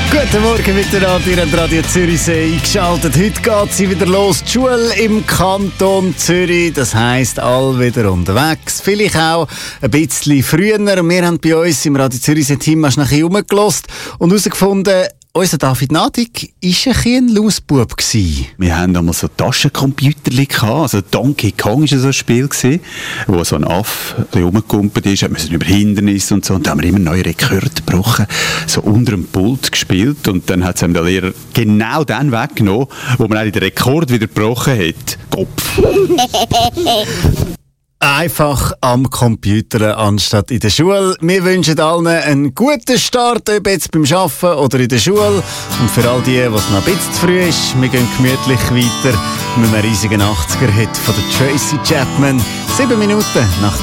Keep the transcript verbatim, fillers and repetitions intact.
Guten Morgen miteinander, ihr habt Radio Zürichsee eingeschaltet. Heute geht sie wieder los. Die Schule im Kanton Zürich, das heisst, alle wieder unterwegs. Vielleicht auch ein bisschen früher. Wir haben bei uns im Radio Zürichsee-Team ein bisschen rumgelassen und herausgefunden, unser David Nadig war ein bisschen ein Lausbub. Wir hatten damals so Taschencomputer gehabt. Also Donkey Kong war so ein Spiel gewesen, wo so ein Affe rumgekumpelt ist. Wir sind über Hindernisse und so. Und da haben wir immer neue Rekorde gebrochen. So unter dem Pult gespielt. Und dann hat es der Lehrer genau dann weggenommen, wo man eigentlich den Rekord wieder gebrochen hat. Kopf. Einfach am Computer anstatt in der Schule. Wir wünschen allen einen guten Start, ob jetzt beim Arbeiten oder in der Schule. Und für all die, was noch ein bisschen zu früh ist, wir gehen gemütlich weiter mit einem riesigen achtziger-Hit von der Tracy Chapman. Sieben Minuten nach